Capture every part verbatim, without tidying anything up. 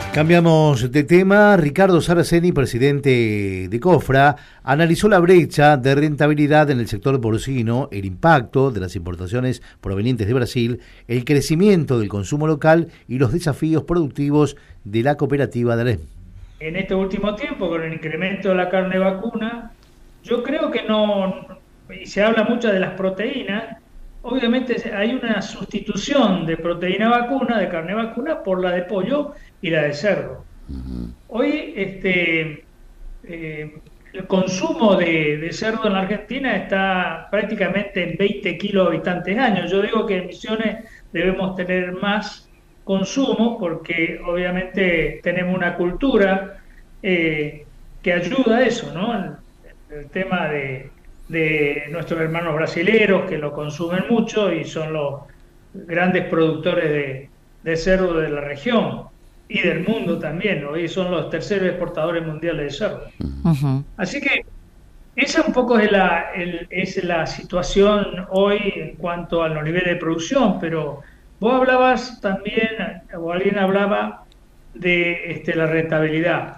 Cambiamos de tema. Ricardo Saraceni, presidente de COFRA, analizó la brecha de rentabilidad en el sector porcino, el impacto de las importaciones provenientes de Brasil, el crecimiento del consumo local y los desafíos productivos de la cooperativa de Alem. En este último tiempo, con el incremento de la carne vacuna, yo creo que no, y se habla mucho de las proteínas, obviamente hay una sustitución de proteína vacuna, de carne vacuna, por la de pollo y la de cerdo. Uh-huh. Hoy este, eh, el consumo de, de cerdo en la Argentina está prácticamente en veinte kilos habitantes año. Yo digo que en Misiones debemos tener más consumo porque obviamente tenemos una cultura eh, que ayuda a eso, ¿no? El, el tema de, de nuestros hermanos brasileros que lo consumen mucho y son los grandes productores de, de cerdo de la región y del mundo también. Hoy son los terceros exportadores mundiales de cerdo. Uh-huh. Así que esa un poco es la, el, es la situación hoy en cuanto a los niveles de producción, pero vos hablabas también, o alguien hablaba de este, la rentabilidad.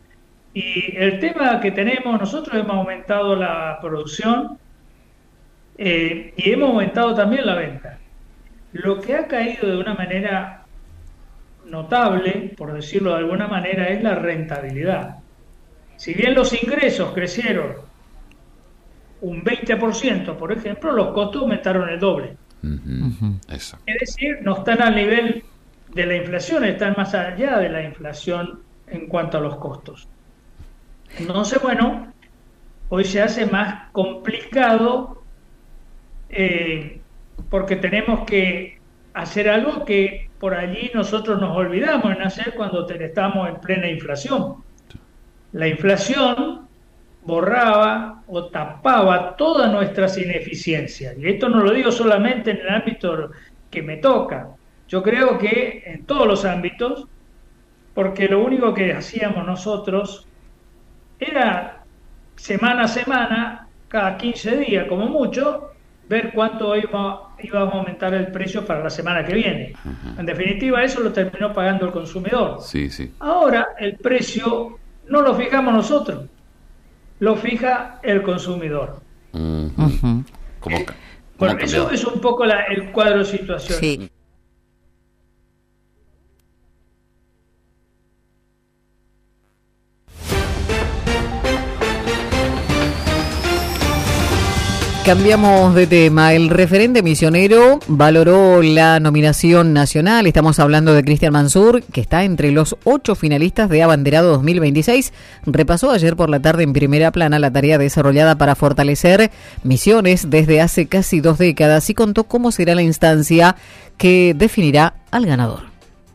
Y el tema que tenemos, nosotros hemos aumentado la producción eh, y hemos aumentado también la venta. Lo que ha caído de una manera notable, por decirlo de alguna manera, es la rentabilidad. Si bien los ingresos crecieron un veinte por ciento, por ejemplo, los costos aumentaron el doble. Uh-huh. Eso. Es decir, no están al nivel de la inflación, están más allá de la inflación en cuanto a los costos. Entonces, bueno, hoy se hace más complicado eh, porque tenemos que hacer algo que por allí nosotros nos olvidamos en hacer cuando estamos en plena inflación. La inflación borraba o tapaba todas nuestras ineficiencias. Y esto no lo digo solamente en el ámbito que me toca. Yo creo que en todos los ámbitos, porque lo único que hacíamos nosotros era semana a semana, cada quince días como mucho, ver cuánto iba, iba a aumentar el precio para la semana que viene. Uh-huh. En definitiva, eso lo terminó pagando el consumidor. Sí, sí. Ahora, el precio no lo fijamos nosotros, lo fija el consumidor. Uh-huh. Uh-huh. ¿Cómo, cómo bueno, eso es un poco la, el cuadro de situación. Sí. Cambiamos de tema. El referente misionero valoró la nominación nacional. Estamos hablando de Cristian Mansur, que está entre los ocho finalistas de Abanderado dos mil veintiséis. Repasó ayer por la tarde en primera plana la tarea desarrollada para fortalecer misiones desde hace casi dos décadas y contó cómo será la instancia que definirá al ganador.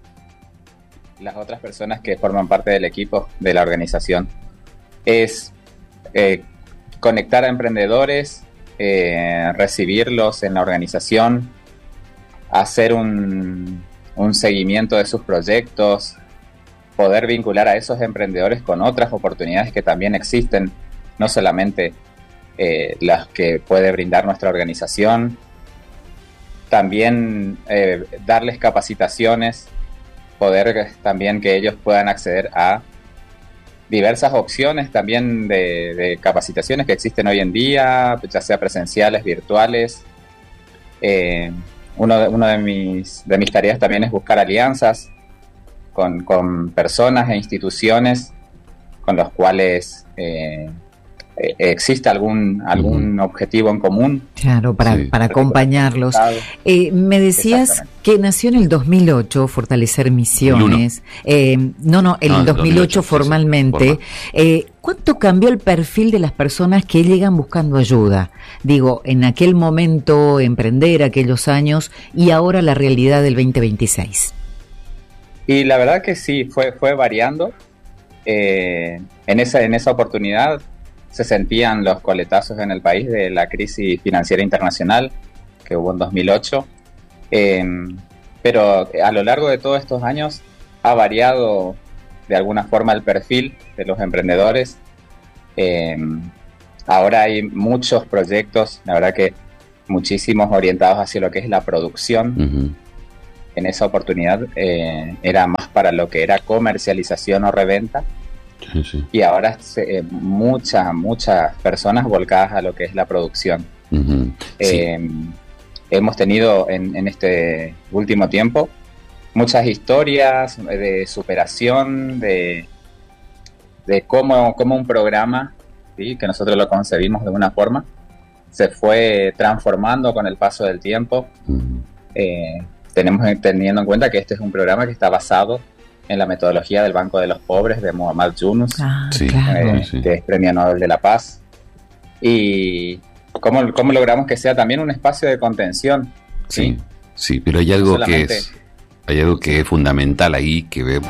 Las otras personas que forman parte del equipo de la organización es eh, conectar a emprendedores, Eh, recibirlos en la organización, hacer un, un seguimiento de sus proyectos, poder vincular a esos emprendedores con otras oportunidades que también existen, no solamente eh, las que puede brindar nuestra organización, también eh, darles capacitaciones, poder también que ellos puedan acceder a diversas opciones también de, de capacitaciones que existen hoy en día, ya sea presenciales, virtuales. Eh, uno de, uno de mis de mis tareas también es buscar alianzas con, con personas e instituciones con los cuales eh, eh, existe algún algún uh-huh. objetivo en común. Claro, para, sí. para acompañarlos. Eh, me decías que nació en el dos mil ocho, Fortalecer Misiones. Eh, no, no, el no, dos mil ocho formalmente. Sí, sí, eh, ¿Cuánto cambió el perfil de las personas que llegan buscando ayuda? Digo, en aquel momento, emprender, aquellos años, y ahora la realidad del veinte veintiséis. Y la verdad que sí, fue, fue variando. Eh, en esa, en esa oportunidad se sentían los coletazos en el país de la crisis financiera internacional que hubo en dos mil ocho, eh, pero a lo largo de todos estos años ha variado de alguna forma el perfil de los emprendedores. Eh, ahora hay muchos proyectos, la verdad que muchísimos orientados hacia lo que es la producción. Uh-huh. en esa oportunidad eh, era más para lo que era comercialización o reventa. Sí, sí. Y ahora eh, muchas, muchas personas volcadas a lo que es la producción. Uh-huh. Sí. Eh, hemos tenido en, en este último tiempo muchas historias de superación, de, de cómo, cómo un programa, ¿sí?, que nosotros lo concebimos de una forma, se fue transformando con el paso del tiempo. Uh-huh. Eh, tenemos teniendo en cuenta que este es un programa que está basado en la metodología del Banco de los Pobres de Muhammad Yunus, ah, sí, claro. eh, sí. que es Premio Nobel de la Paz. Y cómo, cómo logramos que sea también un espacio de contención. Sí, sí, sí, pero hay algo Solamente... que es hay algo que es fundamental ahí que ve.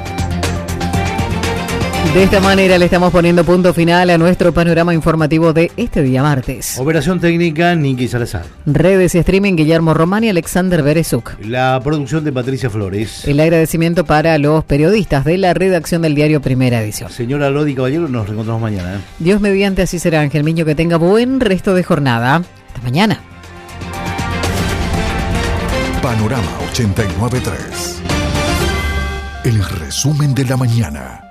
De esta manera le estamos poniendo punto final a nuestro panorama informativo de este día martes. Operación técnica, Niki Salazar. Redes y streaming, Guillermo Román y Alexander Berezuk. La producción de Patricia Flores. El agradecimiento para los periodistas de la redacción del diario Primera Edición. Señora Lodi Caballero, nos reencontramos mañana. ¿eh? Dios mediante, así será, Ángel Miño, que tenga buen resto de jornada. Hasta mañana. Panorama ochenta y nueve punto tres. El resumen de la mañana.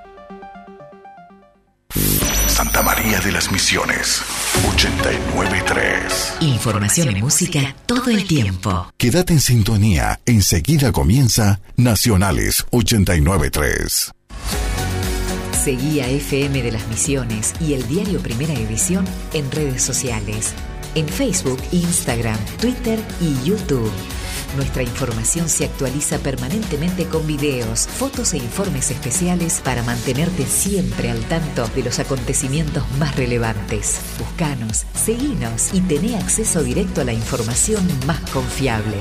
Santa María de las Misiones, ochenta y nueve punto tres. Información y música todo el tiempo. Quédate en sintonía, enseguida comienza Nacionales ochenta y nueve punto tres. Seguí a F M de las Misiones y el diario Primera Edición en redes sociales, en Facebook, Instagram, Twitter y YouTube. Nuestra información se actualiza permanentemente con videos, fotos e informes especiales para mantenerte siempre al tanto de los acontecimientos más relevantes. Búscanos, seguinos y tené acceso directo a la información más confiable.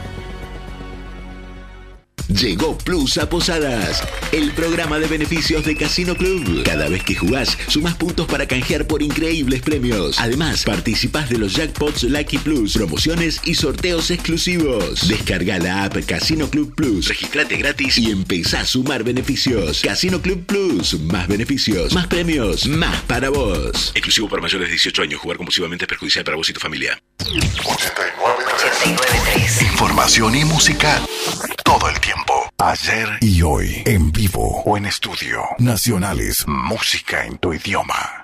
Llegó Plus a Posadas, el programa de beneficios de Casino Club. Cada vez que jugás, sumás puntos para canjear por increíbles premios. Además, participás de los jackpots Lucky Plus, promociones y sorteos exclusivos. Descarga la app Casino Club Plus, registrate gratis y empezá a sumar beneficios. Casino Club Plus, más beneficios, más premios, más para vos. Exclusivo para mayores de dieciocho años. Jugar compulsivamente es perjudicial para vos y tu familia. ochenta y nueve punto tres. Información y música todo el tiempo. Ayer y hoy, en vivo o en estudio. Nacionales, música en tu idioma.